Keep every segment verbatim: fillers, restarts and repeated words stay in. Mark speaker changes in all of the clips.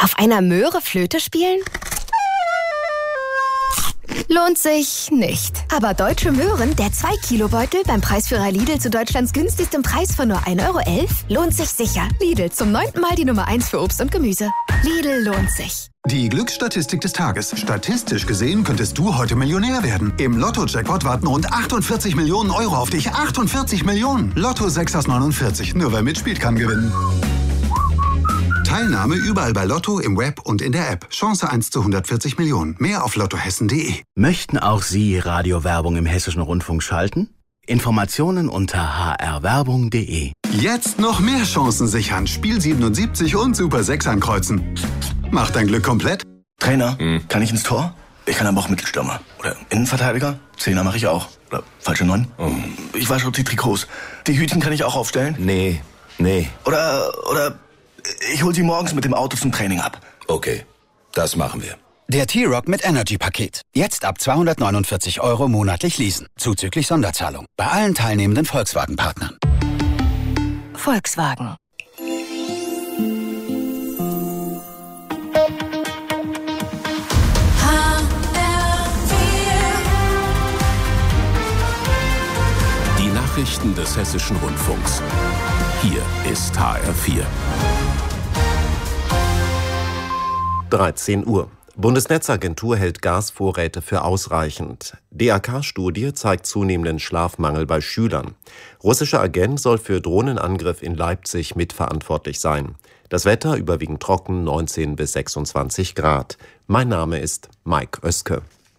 Speaker 1: Auf einer Möhre Flöte spielen? Lohnt sich nicht. Aber Deutsche Möhren, der zwei Kilo Beutel beim Preisführer Lidl zu Deutschlands günstigstem Preis von nur ein Euro elf, lohnt sich sicher. Lidl, zum neunten Mal die Nummer eins für Obst und Gemüse. Lidl lohnt sich.
Speaker 2: Die Glücksstatistik des Tages. Statistisch gesehen könntest du heute Millionär werden. Im Lotto-Jackpot warten rund achtundvierzig Millionen Euro auf dich. achtundvierzig Millionen! Lotto sechs aus neunundvierzig. Nur wer mitspielt, kann gewinnen. Teilnahme überall bei Lotto, im Web und in der App. Chance eins zu hundertvierzig Millionen. Mehr auf lottohessen punkt de.
Speaker 3: Möchten auch Sie Radiowerbung im Hessischen Rundfunk schalten? Informationen unter h r werbung punkt de.
Speaker 2: Jetzt noch mehr Chancen sichern. Spiel siebenundsiebzig und Super sechs ankreuzen. Mach dein Glück komplett.
Speaker 4: Trainer, hm. kann ich ins Tor? Ich kann aber auch Mittelstürmer. Oder Innenverteidiger? Zehner mache ich auch. Oder falsche Neun? Oh. Ich wasche die Trikots. Die Hütchen kann ich auch aufstellen?
Speaker 5: Nee, nee.
Speaker 4: Oder, oder ich hol sie morgens mit dem Auto zum Training ab.
Speaker 5: Okay, das machen wir.
Speaker 6: Der T-Rock mit Energy-Paket. Jetzt ab zweihundertneunundvierzig Euro monatlich leasen. Zuzüglich Sonderzahlung. Bei allen teilnehmenden Volkswagen-Partnern.
Speaker 1: Volkswagen.
Speaker 7: Die Nachrichten des Hessischen Rundfunks. Hier ist H R vier.
Speaker 8: dreizehn Uhr. Bundesnetzagentur hält Gasvorräte für ausreichend. D A K-Studie zeigt zunehmenden Schlafmangel bei Schülern. Russischer Agent soll für Drohnenangriff in Leipzig mitverantwortlich sein. Das Wetter überwiegend trocken, neunzehn bis sechsundzwanzig Grad. Mein Name ist Mike Oeske.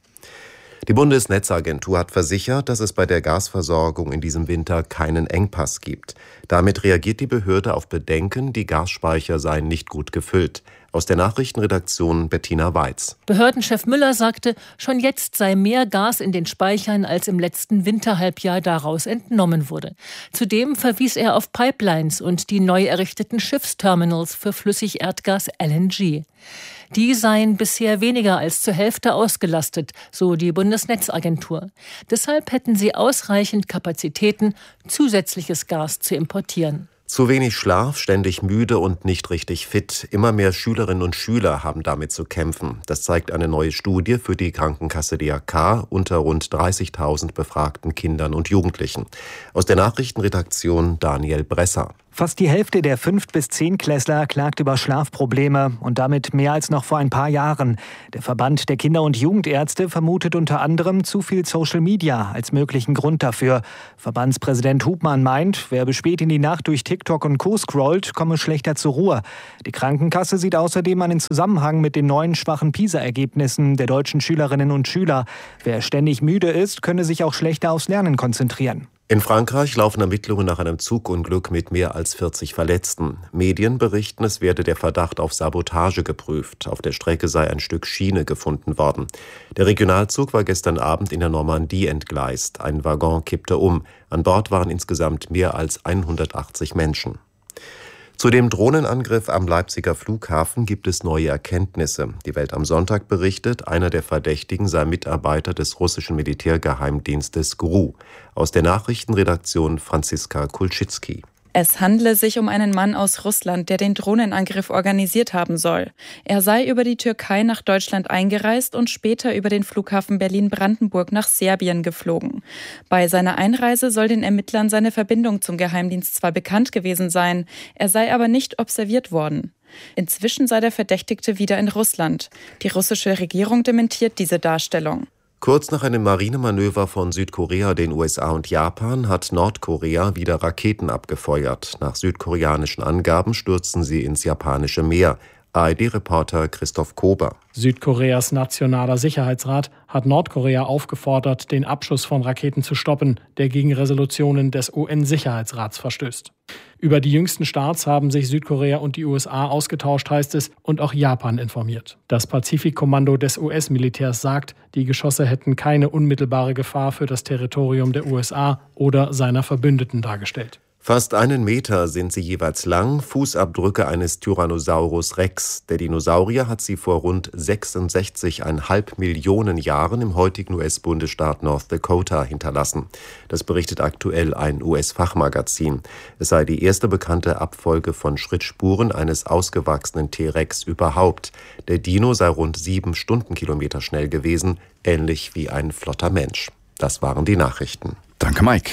Speaker 8: Die Bundesnetzagentur hat versichert, dass es bei der Gasversorgung in diesem Winter keinen Engpass gibt. Damit reagiert die Behörde auf Bedenken, die Gasspeicher seien nicht gut gefüllt. Aus der Nachrichtenredaktion Bettina Weiz.
Speaker 9: Behördenchef Müller sagte, schon jetzt sei mehr Gas in den Speichern, als im letzten Winterhalbjahr daraus entnommen wurde. Zudem verwies er auf Pipelines und die neu errichteten Schiffsterminals für Flüssigerdgas L N G. Die seien bisher weniger als zur Hälfte ausgelastet, so die Bundesnetzagentur. Deshalb hätten sie ausreichend Kapazitäten, zusätzliches Gas zu importieren.
Speaker 8: Zu wenig Schlaf, ständig müde und nicht richtig fit. Immer mehr Schülerinnen und Schüler haben damit zu kämpfen. Das zeigt eine neue Studie für die Krankenkasse D A K unter rund dreißigtausend befragten Kindern und Jugendlichen. Aus der Nachrichtenredaktion Daniel Bresser.
Speaker 10: Fast die Hälfte der fünf bis zehn-Klässler klagt über Schlafprobleme und damit mehr als noch vor ein paar Jahren. Der Verband der Kinder- und Jugendärzte vermutet unter anderem zu viel Social Media als möglichen Grund dafür. Verbandspräsident Hubmann meint, wer bis spät in die Nacht durch TikTok und Co. scrollt, komme schlechter zur Ruhe. Die Krankenkasse sieht außerdem einen Zusammenhang mit den neuen schwachen PISA-Ergebnissen der deutschen Schülerinnen und Schüler. Wer ständig müde ist, könne sich auch schlechter aufs Lernen konzentrieren.
Speaker 8: In Frankreich laufen Ermittlungen nach einem Zugunglück mit mehr als vierzig Verletzten. Medien berichten, es werde der Verdacht auf Sabotage geprüft. Auf der Strecke sei ein Stück Schiene gefunden worden. Der Regionalzug war gestern Abend in der Normandie entgleist. Ein Waggon kippte um. An Bord waren insgesamt mehr als hundertachtzig Menschen. Zu dem Drohnenangriff am Leipziger Flughafen gibt es neue Erkenntnisse. Die Welt am Sonntag berichtet, einer der Verdächtigen sei Mitarbeiter des russischen Militärgeheimdienstes G R U. Aus der Nachrichtenredaktion Franziska Kulczycki.
Speaker 11: Es handle sich um einen Mann aus Russland, der den Drohnenangriff organisiert haben soll. Er sei über die Türkei nach Deutschland eingereist und später über den Flughafen Berlin-Brandenburg nach Serbien geflogen. Bei seiner Einreise soll den Ermittlern seine Verbindung zum Geheimdienst zwar bekannt gewesen sein, er sei aber nicht observiert worden. Inzwischen sei der Verdächtigte wieder in Russland. Die russische Regierung dementiert diese Darstellung.
Speaker 8: Kurz nach einem Marinemanöver von Südkorea, den U S A und Japan hat Nordkorea wieder Raketen abgefeuert. Nach südkoreanischen Angaben stürzten sie ins japanische Meer. A R D-Reporter Christoph Kober.
Speaker 12: Südkoreas Nationaler Sicherheitsrat hat Nordkorea aufgefordert, den Abschuss von Raketen zu stoppen, der gegen Resolutionen des U N-Sicherheitsrats verstößt. Über die jüngsten Starts haben sich Südkorea und die U S A ausgetauscht, heißt es, und auch Japan informiert. Das Pazifikkommando des U S-Militärs sagt, die Geschosse hätten keine unmittelbare Gefahr für das Territorium der U S A oder seiner Verbündeten dargestellt.
Speaker 8: Fast einen Meter sind sie jeweils lang, Fußabdrücke eines Tyrannosaurus Rex. Der Dinosaurier hat sie vor rund sechsundsechzig Komma fünf Millionen Jahren im heutigen U S-Bundesstaat North Dakota hinterlassen. Das berichtet aktuell ein U S-Fachmagazin. Es sei die erste bekannte Abfolge von Schrittspuren eines ausgewachsenen T-Rex überhaupt. Der Dino sei rund sieben Stundenkilometer schnell gewesen, ähnlich wie ein flotter Mensch. Das waren die Nachrichten.
Speaker 13: Danke, Mike.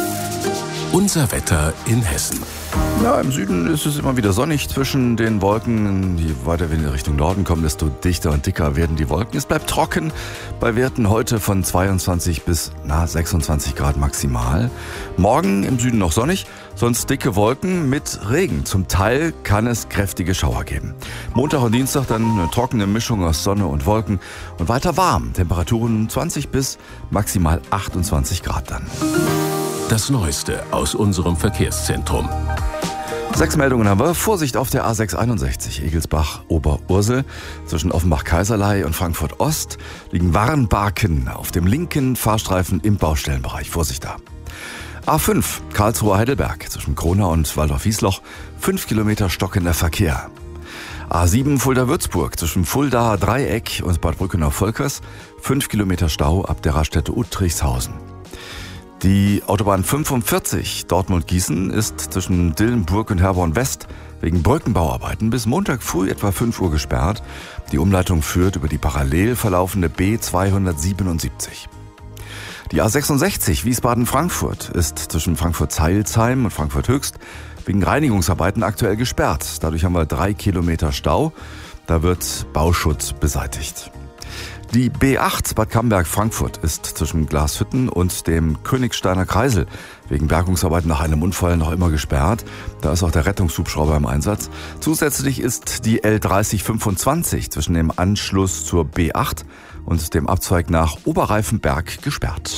Speaker 7: Unser Wetter in Hessen.
Speaker 13: Ja, im Süden ist es immer wieder sonnig zwischen den Wolken. Je weiter wir in Richtung Norden kommen, desto dichter und dicker werden die Wolken. Es bleibt trocken bei Werten heute von zweiundzwanzig bis na, sechsundzwanzig Grad maximal. Morgen im Süden noch sonnig, sonst dicke Wolken mit Regen. Zum Teil kann es kräftige Schauer geben. Montag und Dienstag dann eine trockene Mischung aus Sonne und Wolken und weiter warm. Temperaturen zwanzig bis maximal achtundzwanzig Grad dann.
Speaker 7: Das Neueste aus unserem Verkehrszentrum.
Speaker 13: Sechs Meldungen haben wir. Vorsicht auf der A sechs einundsechzig, Egelsbach-Oberursel. Zwischen Offenbach-Kaiserlei und Frankfurt-Ost liegen Warnbarken auf dem linken Fahrstreifen im Baustellenbereich. Vorsicht da. A fünf, Karlsruhe-Heidelberg. Zwischen Kronau und Waldorf-Wiesloch. Fünf Kilometer stockender Verkehr. A sieben, Fulda-Würzburg. Zwischen Fuldaer Dreieck und Bad Brückenau-Volkers. Fünf Kilometer Stau ab der Raststätte Uttrichshausen. Die Autobahn fünfundvierzig Dortmund-Gießen ist zwischen Dillenburg und Herborn-West wegen Brückenbauarbeiten bis Montag früh etwa fünf Uhr gesperrt. Die Umleitung führt über die parallel verlaufende B zweihundertsiebenundsiebzig. Die A sechsundsechzig Wiesbaden-Frankfurt ist zwischen Frankfurt-Zeilsheim und Frankfurt-Höchst wegen Reinigungsarbeiten aktuell gesperrt. Dadurch haben wir drei Kilometer Stau. Da wird Bauschutt beseitigt. Die B acht Bad Camberg-Frankfurt ist zwischen Glashütten und dem Königsteiner Kreisel wegen Bergungsarbeiten nach einem Unfall noch immer gesperrt. Da ist auch der Rettungshubschrauber im Einsatz. Zusätzlich ist die L dreißig fünfundzwanzig zwischen dem Anschluss zur B acht und dem Abzweig nach Oberreifenberg gesperrt.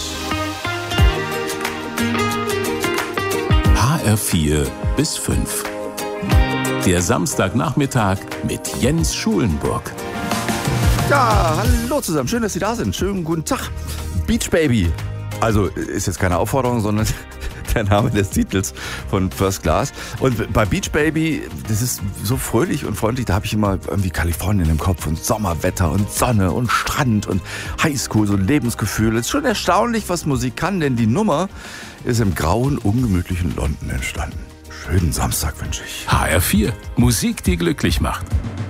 Speaker 7: H R vier bis fünf. Der Samstagnachmittag mit Jens Schulenburg.
Speaker 13: Ja, hallo zusammen. Schön, dass Sie da sind. Schönen guten Tag. Beach Baby. Also ist jetzt keine Aufforderung, sondern der Name des Titels von First Class. Und bei Beach Baby, das ist so fröhlich und freundlich, da habe ich immer irgendwie Kalifornien im Kopf und Sommerwetter und Sonne und Strand und Highschool, so ein Lebensgefühl. Es ist schon erstaunlich, was Musik kann, denn die Nummer ist im grauen, ungemütlichen London entstanden. Schönen Samstag wünsche ich.
Speaker 7: H R vier. Musik, die glücklich macht.